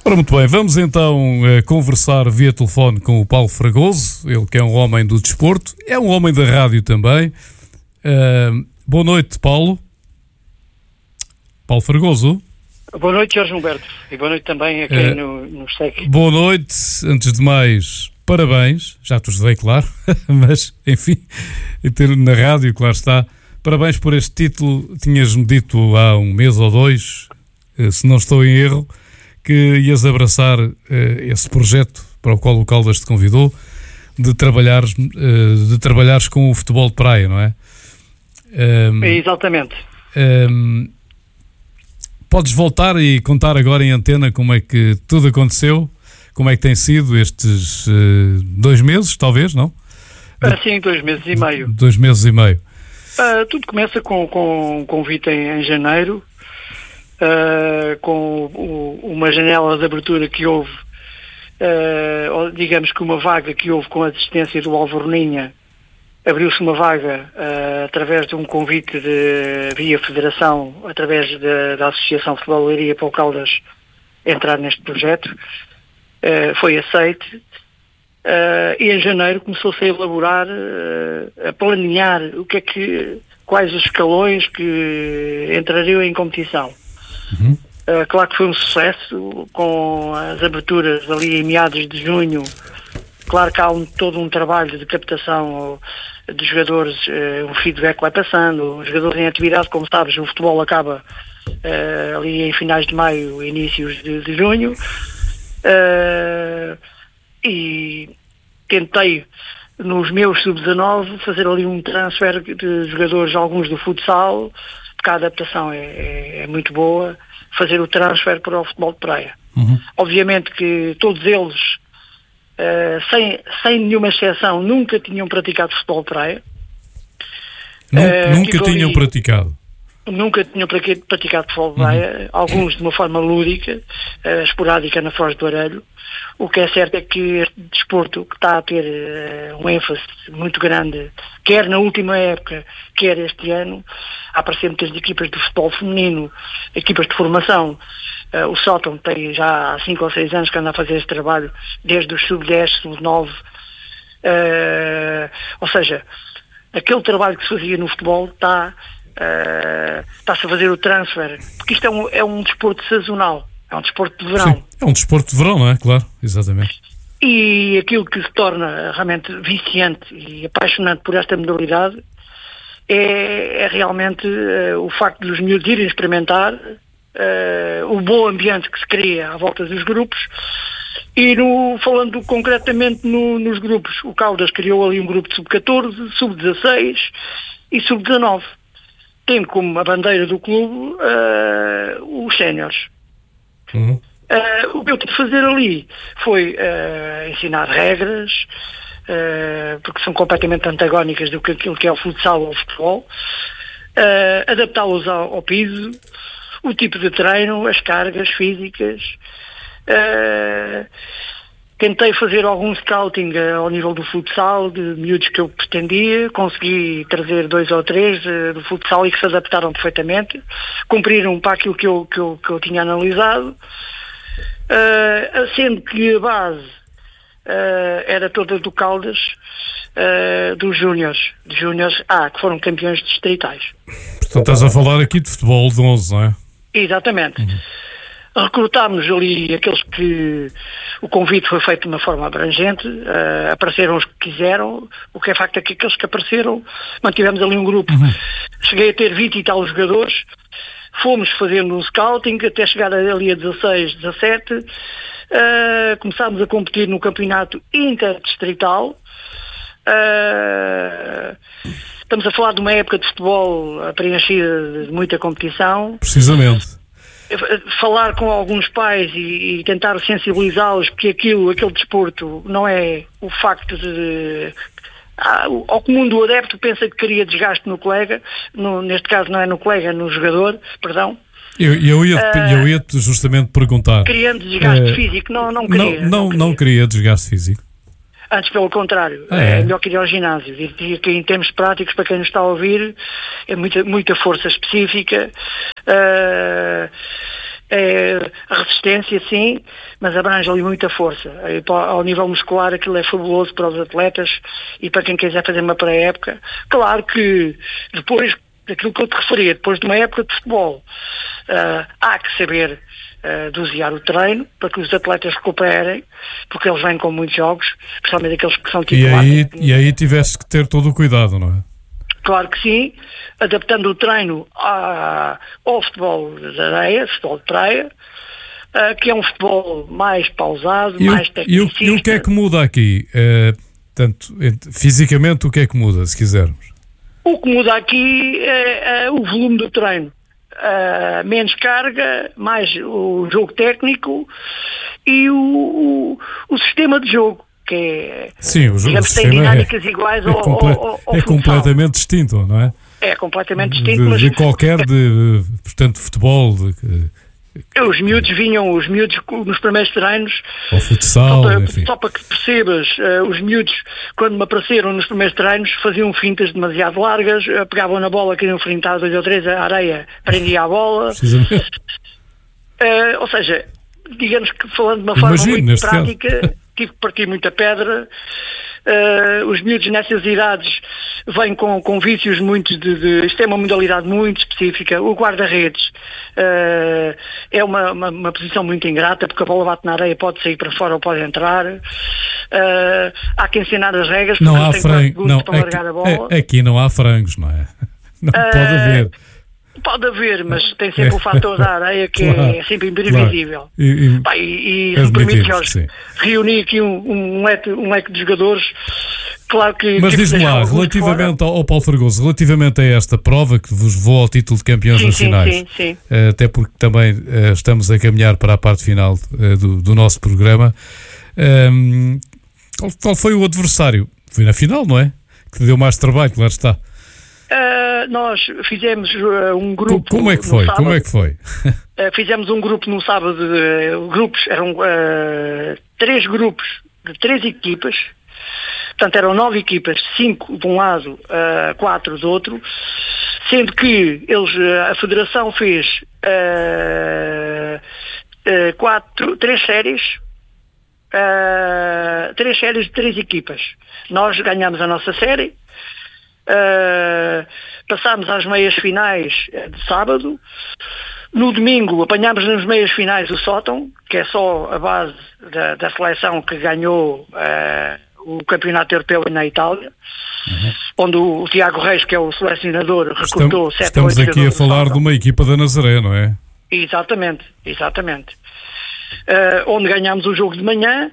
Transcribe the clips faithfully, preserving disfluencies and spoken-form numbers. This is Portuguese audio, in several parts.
Ora, muito bem, vamos então uh, conversar via telefone com o Paulo Fragoso, ele que é um homem do desporto, é um homem da rádio também. Uh, boa noite, Paulo. Paulo Fragoso. Boa noite, Jorge Humberto, e boa noite também a quem uh, no, nos segue. Boa noite, antes de mais, parabéns, já te ajudei, claro, mas, enfim, em ter na rádio, claro está, parabéns por este título. Tinhas-me dito há um mês ou dois, uh, se não estou em erro, que ias abraçar uh, esse projeto para o qual o Caldas te convidou, de trabalhares, uh, de trabalhares com o futebol de praia, não é? Um, é exatamente. Um, podes voltar e contar agora em antena como é que tudo aconteceu, como é que tem sido estes uh, dois meses, talvez, não? Ah, sim, dois meses e meio. Dois meses e meio. Uh, tudo começa com, com um convite em, em janeiro, Uh, com o, uma janela de abertura que houve, uh, ou digamos que uma vaga que houve com a assistência do Alvorninha, abriu-se uma vaga uh, através de um convite de, via Federação, através de, da Associação de Futebol Leiria para o Caldas entrar neste projeto, uh, foi aceite, uh, e em janeiro começou-se a elaborar, uh, a planear o que é que, quais os escalões que entrariam em competição. Uhum. Uh, claro que foi um sucesso, com as aberturas ali em meados de junho. Claro que há um, todo um trabalho de captação de jogadores, uh, um feedback vai passando, os jogadores em atividade, como sabes, o futebol acaba uh, ali em finais de maio, inícios de, de junho, uh, e tentei nos meus sub dezanove fazer ali um transfer de jogadores, alguns do futsal, porque a adaptação é, é, é muito boa, fazer o transfer para o futebol de praia. Uhum. Obviamente que todos eles, uh, sem, sem nenhuma exceção, nunca tinham praticado futebol de praia. Nunca, uh, nunca tinham ali, praticado? Nunca tinham praticado futebol de praia, uhum. Alguns de uma forma lúdica, uh, esporádica na Foz do Arelho. O que é certo é que este desporto, que está a ter uh, um ênfase muito grande, quer na última época, quer este ano, há aparecer muitas equipas de futebol feminino, equipas de formação. Uh, o Sótão tem já há cinco ou seis anos que anda a fazer este trabalho, desde os sub dez, sub nove. Uh, ou seja, aquele trabalho que se fazia no futebol está, uh, está-se a fazer o transfer, porque isto é um, é um desporto sazonal. É um desporto de verão. Sim, é um desporto de verão, não é? Claro, exatamente. E aquilo que se torna realmente viciante e apaixonante por esta modalidade é, é realmente uh, o facto de os miúdos irem experimentar, uh, o bom ambiente que se cria à volta dos grupos. E no, falando concretamente no, nos grupos, o Caldas criou ali um grupo de sub catorze, sub dezasseis e sub dezanove, tendo como a bandeira do clube uh, os séniores. Uhum. Uh, o que eu tive de fazer ali foi uh, ensinar regras, uh, porque são completamente antagónicas do que aquilo que é o futsal ou o futebol, uh, adaptá-los ao, ao piso, o tipo de treino, as cargas físicas. Uh, tentei fazer algum scouting uh, ao nível do futsal, de miúdos que eu pretendia, consegui trazer dois ou três uh, do futsal e que se adaptaram perfeitamente, cumpriram para aquilo que eu, que eu, que eu tinha analisado, uh, sendo que a base uh, era toda do Caldas, uh, dos júniores, dos júniores A, que foram campeões distritais. Portanto, estás a falar aqui de futebol de onze, não é? Exatamente. Uhum. Recrutámos ali aqueles que o convite foi feito de uma forma abrangente, uh, apareceram os que quiseram, o que é facto é que aqueles que apareceram, mantivemos ali um grupo, uhum. Cheguei a ter vinte e tal jogadores, fomos fazendo um scouting até chegar ali a dezasseis, dezassete, uh, começámos a competir no campeonato interdistrital. Uh, estamos a falar de uma época de futebol preenchida de muita competição. Precisamente. Falar com alguns pais e, e tentar sensibilizá-los que aquilo, aquele desporto não é o facto de... Ah, ao comum do adepto pensa que queria desgaste no colega, no, neste caso não é no colega, é no jogador, perdão. Eu, eu ia-te uh, eu ia-te justamente perguntar. Queriendo desgaste uh, físico, não, não queria. Não, não, não, queria. não queria desgaste físico. Antes, pelo contrário, ah, é? é melhor que ir ao ginásio. E que em termos práticos, para quem nos está a ouvir, é muita, muita força específica. Uh, É, a resistência, sim, mas abrange ali muita força. É, ao nível muscular, aquilo é fabuloso para os atletas e para quem quiser fazer uma pré-época. Claro que depois daquilo que eu te referia, depois de uma época de futebol, uh, há que saber uh, dosear o treino para que os atletas recuperem, porque eles vêm com muitos jogos, principalmente aqueles que são titulares. E aí, e aí tivesse que ter todo o cuidado, não é? Claro que sim, adaptando o treino a, ao futebol de areia, futebol de praia, uh, que é um futebol mais pausado, e mais o, tecnicista. E o, e o que é que muda aqui? Uh, tanto, fisicamente, o que é que muda, se quisermos? O que muda aqui é, é o volume do treino. Uh, menos carga, mais o jogo técnico e o, o, o sistema de jogo. Que é, sim, o jogo digamos, tem dinâmicas é, iguais é, ao, comple- ao, ao é completamente distinto, não é? É completamente distinto. De, mas de qualquer, de, portanto, futebol. De, os miúdos vinham, os miúdos nos primeiros treinos. Ao futsal, só para, enfim. Só para que percebas, uh, os miúdos, quando me apareceram nos primeiros treinos, faziam fintas demasiado largas, uh, pegavam na bola, queriam enfrentar dois ou três, a areia prendia a bola. Uh, ou seja, digamos que falando de uma forma Imagino, muito neste prática. Caso. Tive que partir muita pedra. Uh, os miúdos nessas idades vêm com, com vícios muito de, de... Isto é uma modalidade muito específica. O guarda-redes uh, é uma, uma, uma posição muito ingrata, porque a bola bate na areia, pode sair para fora ou pode entrar. Uh, há que ensinar as regras, não há frango, não, para largar a bola. Aqui não há frangos, não é? Não uh, pode haver. Pode haver, mas tem sempre é. o fator da areia que claro, é sempre imprevisível. Claro. E, e, Pá, e, e se me permite, Jorge, reuni aqui um, um, leque, um leque de jogadores. Claro que. Mas diz-me lá, relativamente ao, ao Paulo Fragoso, relativamente a esta prova que vos levou ao título de campeões sim, nacionais, sim, sim, sim. Uh, até porque também uh, estamos a caminhar para a parte final uh, do, do nosso programa. Um, qual, qual foi o adversário? Foi na final, não é? Que deu mais trabalho, claro está. Uh, nós fizemos uh, um grupo. Como é que foi? Como é que foi? uh, fizemos um grupo no sábado. De, uh, grupos eram uh, três grupos de três equipas. Portanto, eram nove equipas, cinco de um lado, uh, quatro do outro. Sendo que eles, uh, a Federação fez uh, uh, quatro, três séries. Uh, três séries de três equipas. Nós ganhamos a nossa série. Uh, passámos às meias finais de sábado. No domingo apanhámos nas meias finais o Sótão, que é só a base da, da seleção que ganhou uh, o campeonato europeu na Itália, uhum. onde o, o Tiago Reis, que é o selecionador, recrutou sete ou oito jogadores. Estamos aqui a falar de uma equipa da Nazaré, não é? Exatamente, exatamente. Uh, onde ganhámos o jogo de manhã.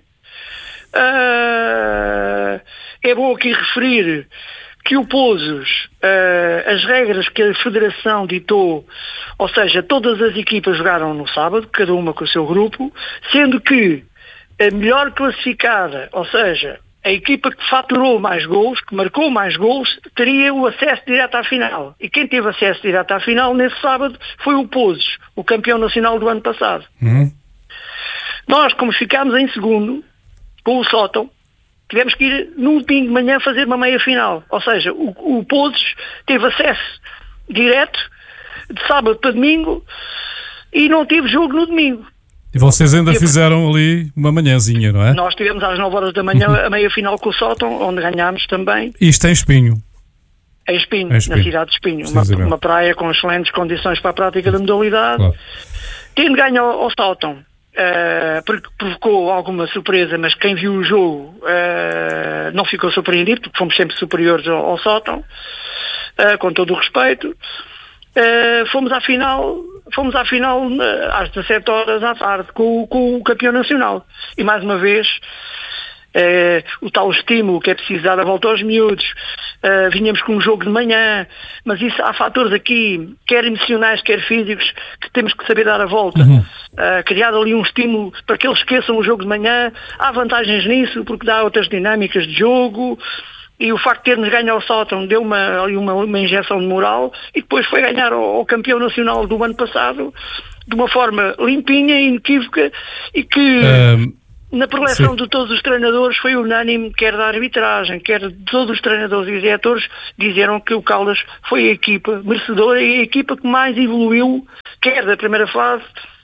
Uh, é bom aqui referir que o Pozos, uh, as regras que a Federação ditou, ou seja, todas as equipas jogaram no sábado, cada uma com o seu grupo, sendo que a melhor classificada, ou seja, a equipa que faturou mais gols, que marcou mais gols, teria o acesso direto à final. E quem teve acesso direto à final nesse sábado foi o Pozos, o campeão nacional do ano passado. Uhum. Nós, como ficámos em segundo, com o Sótão, tivemos que ir no domingo de manhã fazer uma meia-final. Ou seja, o, o Pozos teve acesso direto de sábado para domingo e não teve jogo no domingo. E vocês ainda e, fizeram ali uma manhãzinha, não é? Nós tivemos às nove horas da manhã a meia-final com o Sótão, onde ganhámos também. Isto em Espinho. Em Espinho, em Espinho. na cidade de Espinho. Uma, uma praia com excelentes condições para a prática da modalidade. Claro. Tendo ganho ao, ao Sótão, Uh, porque provocou alguma surpresa, mas quem viu o jogo uh, não ficou surpreendido, porque fomos sempre superiores ao, ao Sótão, uh, com todo o respeito. Uh, fomos à final, fomos à final uh, às dezassete horas à tarde com, com o campeão nacional. E mais uma vez, uh, o tal estímulo que é preciso dar a volta aos miúdos. Uh, vinhamos com um jogo de manhã, mas isso há fatores aqui, quer emocionais, quer físicos, que temos que saber dar a volta. Uhum. Uh, criar ali um estímulo para que eles esqueçam o jogo de manhã. Há vantagens nisso, porque dá outras dinâmicas de jogo, e o facto de termos ganho ao Sótão deu uma, ali uma, uma injeção de moral, e depois foi ganhar ao, ao campeão nacional do ano passado de uma forma limpinha, inequívoca, e que... Um... na preleção Sim. de todos os treinadores foi unânime, quer da arbitragem, quer de todos os treinadores e diretores, disseram que o Caldas foi a equipa merecedora e a equipa que mais evoluiu, quer da primeira fase,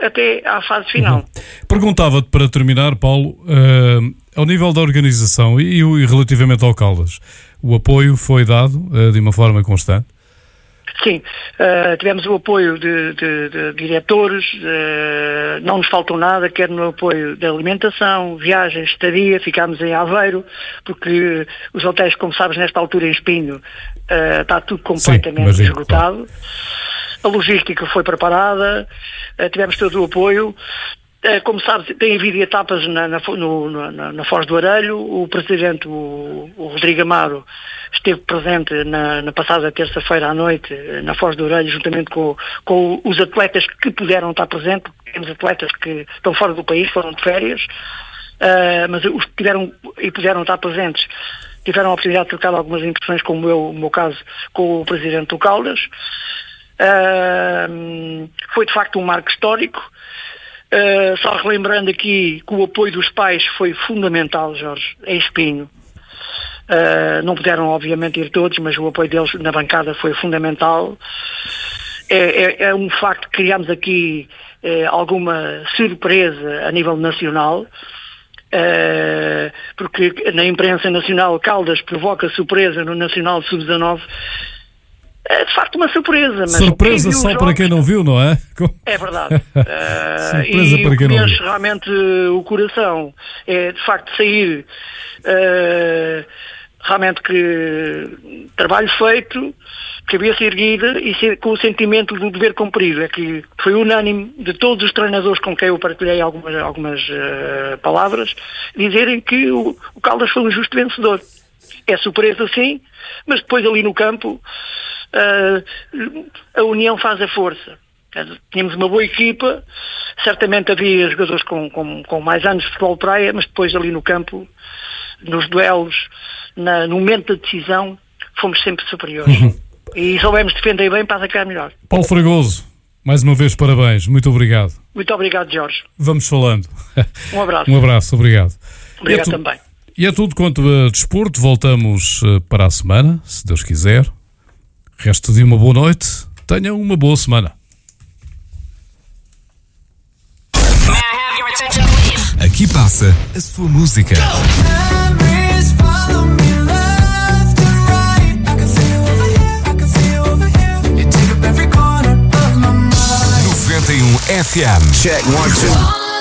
até à fase final. Uhum. Perguntava-te, para terminar, Paulo, uh, ao nível da organização e, e relativamente ao Caldas, o apoio foi dado uh, de uma forma constante? Sim, uh, tivemos o apoio de, de, de diretores, uh, não nos faltou nada, quer no apoio da alimentação, viagens, estadia, ficámos em Aveiro, porque os hotéis, como sabes, nesta altura em Espinho, uh, está tudo completamente Sim, esgotado. Claro. A logística foi preparada, uh, tivemos todo o apoio. Como sabes, tem havido etapas na, na, no, na, na Foz do Arelho. O presidente, o, o Rodrigo Amaro, esteve presente na, na passada terça-feira à noite na Foz do Arelho, juntamente com, com os atletas que puderam estar presentes. Temos atletas que estão fora do país, foram de férias, uh, mas os que tiveram e puderam estar presentes tiveram a oportunidade de trocar algumas impressões, como eu, no meu caso, com o presidente do Caldas. Uh, foi de facto um marco histórico. Uh, só relembrando aqui que o apoio dos pais foi fundamental, Jorge, em Espinho. Uh, não puderam, obviamente, ir todos, mas o apoio deles na bancada foi fundamental. É, é, é um facto que criámos aqui é, alguma surpresa a nível nacional, uh, porque na imprensa nacional Caldas provoca surpresa no Nacional sub dezanove. É de facto uma surpresa. Mas surpresa só jogos, para quem não viu, não é? É verdade. Uh, surpresa e para quem não viu. Realmente o coração é de facto sair uh, realmente que trabalho feito, cabeça erguida e ser, com o sentimento do dever cumprido. É que foi unânime de todos os treinadores com quem eu partilhei algumas, algumas uh, palavras, dizerem que o, o Caldas foi um justo vencedor. É surpresa sim, mas depois ali no campo Uh, a união faz a força. Tínhamos uma boa equipa, certamente havia jogadores com, com, com mais anos de futebol de praia, mas depois ali no campo, nos duelos, na, no momento da decisão, fomos sempre superiores. Uhum. E soubemos defender bem para atacar melhor. Paulo Fragoso, mais uma vez parabéns, muito obrigado. Muito obrigado, Jorge. Vamos falando. Um abraço. Um abraço, obrigado. Obrigado e é também. Tu, e é tudo quanto a desporto, voltamos para a semana, se Deus quiser. Resto de uma boa noite, tenham uma boa semana. Aqui passa a sua música. noventa e um F M. Check one, two.